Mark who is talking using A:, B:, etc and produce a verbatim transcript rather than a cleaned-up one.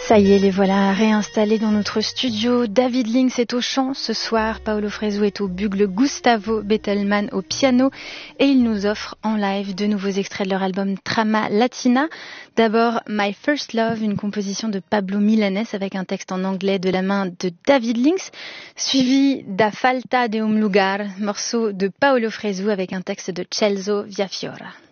A: Ça y est, les voilà réinstallés dans notre studio. David Links est au chant ce soir, Paolo Fresu est au bugle, Gustavo Bettelmann au piano et il nous offre en live de nouveaux extraits de leur album Trama Latina. D'abord My First Love, une composition de Pablo Milanés avec un texte en anglais de la main de David Links, suivi d'A Falta de un Lugar, morceau de Paolo Fresu avec un texte de Celso Viafiora.